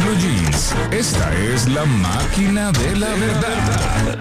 Blue Jeans. Esta es la máquina de la verdad.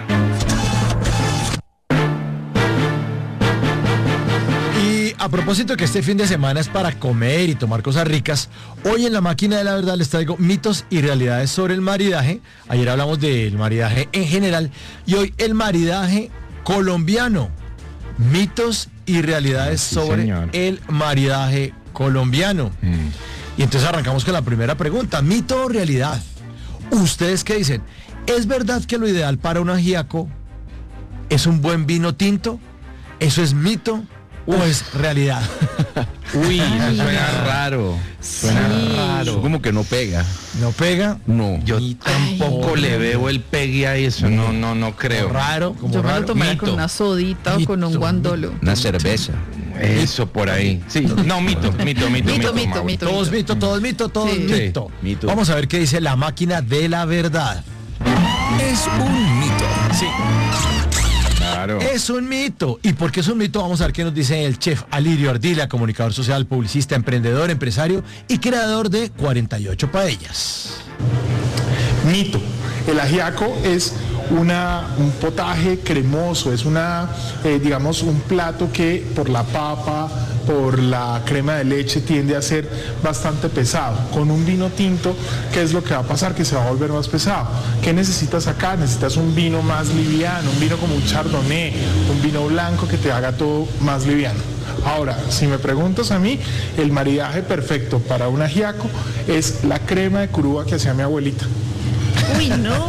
Y a propósito que este fin de semana es para comer y tomar cosas ricas, hoy en la máquina de la verdad les traigo mitos y realidades sobre el maridaje. Ayer hablamos del maridaje en general y hoy el maridaje colombiano. Mitos y realidades sobre el maridaje colombiano. Y entonces arrancamos con la primera pregunta. ¿Mito o realidad? ¿Ustedes qué dicen? ¿Es verdad que lo ideal para un ajiaco es un buen vino tinto? ¿Eso es mito o es realidad? Uy, eso suena raro. Suena raro. Como que no pega. ¿No pega? No. Yo tampoco le veo el pegue a eso. No creo. Raro, como Yo me raro. lo tomaría Mito. con una sodita o con un guandolo. Una cerveza. Eso por ahí. Sí. No, mito. Mauro. Todo es mito, todo es mito, todo es Sí. mito. Sí, mito. Vamos a ver qué dice la máquina de la verdad. Es un mito. Sí. Claro. Es un mito. ¿Y por qué es un mito? Vamos a ver qué nos dice el chef Alirio Ardila, comunicador social, publicista, emprendedor, empresario y creador de 48 paellas. Mito. El ajiaco es un potaje cremoso, es digamos, un plato que por la papa, por la crema de leche tiende a ser bastante pesado. Con un vino tinto, ¿qué es lo que va a pasar? Que se va a volver más pesado. ¿Qué necesitas acá? Necesitas un vino más liviano, un vino como un chardonnay, un vino blanco que te haga todo más liviano. Ahora, si me preguntas a mí, el maridaje perfecto para un ajiaco es la crema de curuba que hacía mi abuelita. Uy, no.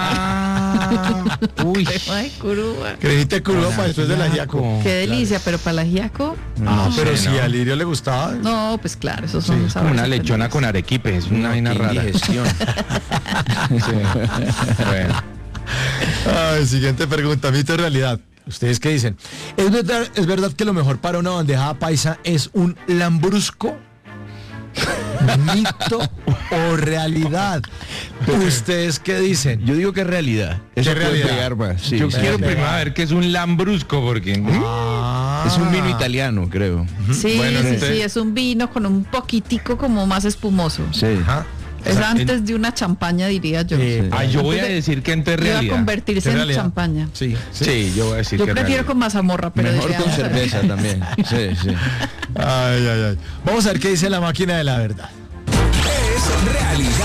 Uy. Ay, curuba. Cremita de curuba para después del ajiaco. Qué delicia, pero para el ajiaco, Pero sé, si no. a Alirio le gustaba. no, pues claro, esos son Como sabores una lechona diferentes. con arequipe. Es una vaina rara. Indigestión. Sí. Bueno. Ay, siguiente pregunta, mito o realidad. ¿Ustedes qué dicen? ¿Es verdad que lo mejor para una bandeja paisa es un lambrusco? ¿Mito o realidad? ¿Ustedes qué dicen? Yo digo que es realidad. Eso ¿Qué puede realidad? pegar más. Sí, Yo sí. quiero primero ver qué es un lambrusco, porque... Es un vino italiano, creo. Sí, Bueno, sí, entonces- sí, es un vino con un poquitico como más espumoso. Sí. Ajá. Es antes de una champaña, diría yo. Yo voy a decir que entonces Iba a realidad. convertirse ¿Qué en realidad? champaña. Sí. Sí, yo voy a decir Yo que prefiero realidad. con mazamorra, pero Mejor diría, con cerveza también. Sí, sí. Ay, ay, ay. Vamos a ver qué dice la máquina de la verdad. Es realidad.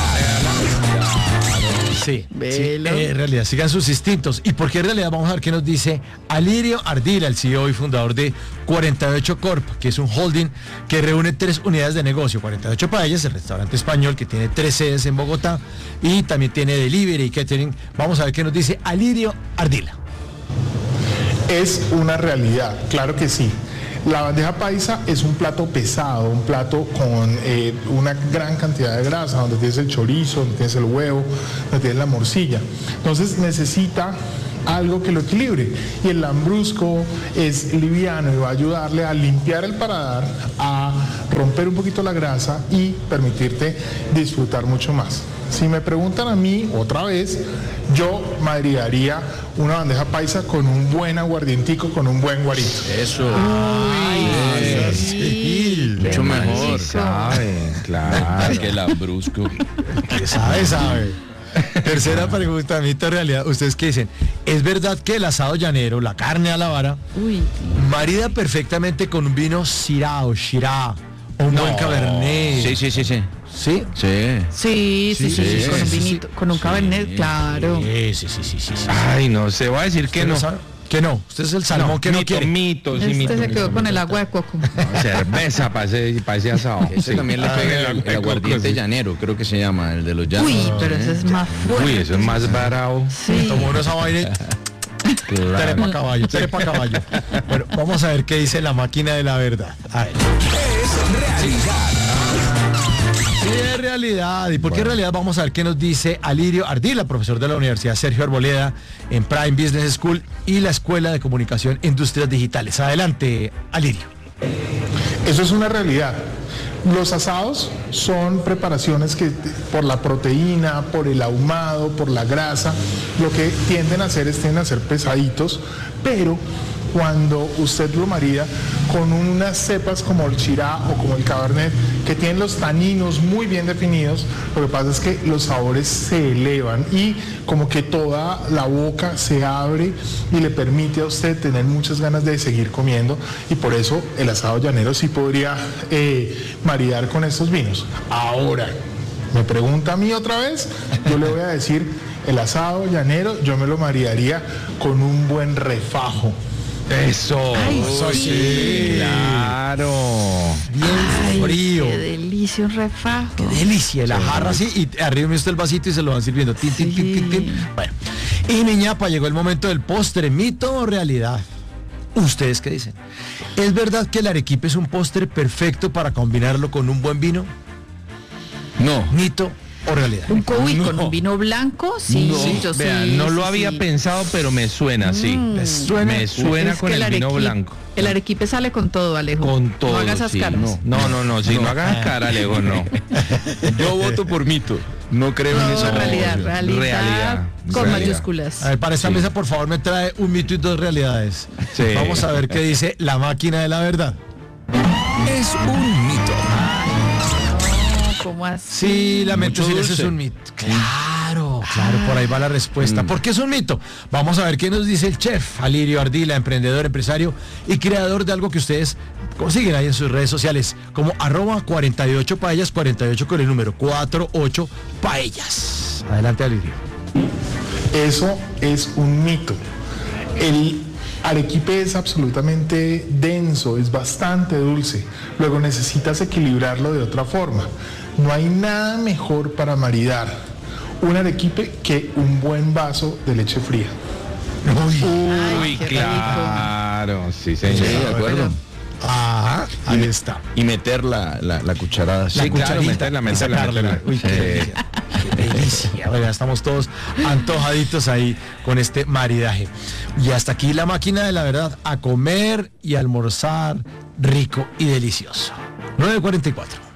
Sí, Velo. realidad, sigan sus instintos. ¿Y por qué realidad? Vamos a ver qué nos dice Alirio Ardila, el CEO y fundador de 48 Corp, que es un holding que reúne 3 unidades de negocio. 48 Paellas, el restaurante español que tiene 3 sedes en Bogotá y también tiene delivery y catering. Vamos a ver qué nos dice Alirio Ardila. Es una realidad, claro que sí. La bandeja paisa es un plato pesado, un plato con una gran cantidad de grasa, donde tienes el chorizo, donde tienes el huevo, donde tienes la morcilla. Entonces necesita algo que lo equilibre. Y el lambrusco es liviano y va a ayudarle a limpiar el paladar, a romper un poquito la grasa y permitirte disfrutar mucho más. Si me preguntan a mí, otra vez, yo maridaría una bandeja paisa con un buen aguardientico, con un buen guarito. Eso. sí, Mucho qué mejor. rico. Sabe, claro. Que lambrusco. ¿Qué sabe? Tercera pregunta, mito o realidad. ¿Ustedes qué dicen? ¿Es verdad que el asado llanero, la carne a la vara, Uy, marida perfectamente con un vino Syrah o Shiraz o un buen Cabernet? Sí, sí, sí, sí. ¿Sí? Sí. sí, con un sí, vinito, con un cabernet, claro. Sí. Ay, no sé, voy a decir que ¿Usted no. sabe? Que no. Usted es el salmón que no mito, quiere. mito, sí, mito. Este se quedó con el agua de coco. Cerveza para ese asado. Ese también le pega el aguardiente llanero, creo que se llama, el de los llanos. Uy, pero ese es más fuerte. Uy, eso es más bravo. Sí. Tomó uno esa vaina. Trepa caballo, trepa caballo. Bueno, vamos a ver qué dice la máquina de la verdad. A ver. Es realidad. Sí, es realidad. ¿Y por qué realidad? Vamos a ver qué nos dice Alirio Ardila, profesor de la Universidad Sergio Arboleda en Prime Business School y la Escuela de Comunicación e Industrias Digitales. Adelante, Alirio. Eso es una realidad. Los asados son preparaciones que por la proteína, por el ahumado, por la grasa, lo que tienden a ser pesaditos, pero cuando usted lo marida con unas cepas como el Shiraz o como el Cabernet, que tienen los taninos muy bien definidos. Lo que pasa es que los sabores se elevan y como que toda la boca se abre y le permite a usted tener muchas ganas de seguir comiendo, y por eso el asado llanero sí podría maridar con estos vinos. Ahora, me pregunta a mí otra vez, yo le voy a decir, el asado llanero yo me lo maridaría con un buen refajo. Eso. Ay, sí. Claro. Bien frío. Qué delicia, un refajo. Qué delicia, la jarra así y arriba usted el vasito y se lo van sirviendo. Tin, tin, tin, tin, tin. Bueno, y mi ñapa, llegó el momento del postre, ¿mito o realidad? ¿Ustedes qué dicen? ¿Es verdad que el arequipe es un postre perfecto para combinarlo con un buen vino? No. ¿Mito o realidad? Un cuy No. con un vino blanco, sí, No, yo vea, sí. no lo sí, había sí. pensado, pero me suena, sí. ¿Les suena? Me suena Es con que el vino blanco. El arequipe sale con todo, Alejo. Con todo. No hagas esas sí, caras. No, si no hagas cara, Alejo, no. Yo voto por mito. No creo en No, eso. realidad Realidad. con Realidad. mayúsculas. A ver, para esta mesa, por favor, me trae un mito y dos realidades. Sí. Vamos a ver qué dice la máquina de la verdad. Es un mito. No, ¿cómo así? Sí, lamento Mucho decirles, es dulce. un mito. Claro, por ahí va la respuesta. ¿Por qué es un mito? Vamos a ver qué nos dice el chef Alirio Ardila, emprendedor, empresario y creador de algo que ustedes consiguen ahí en sus redes sociales, como @48 paellas, 48 con el número 48 paellas. Adelante, Alirio. Eso es un mito. El arequipe es absolutamente denso, es bastante dulce. Luego necesitas equilibrarlo de otra forma. No hay nada mejor para maridar un arequipe que un buen vaso de leche fría. Uy, qué claro. Sí, señor. Sí, de acuerdo. Ah, ahí está. Y meter la cucharada. Sí, claro, meterla. y sacarla. Uy, qué Sí. delicia. Qué delicia. Oiga, estamos todos antojaditos ahí con este maridaje. Y hasta aquí la máquina de la verdad. A comer y almorzar rico y delicioso. 9:44.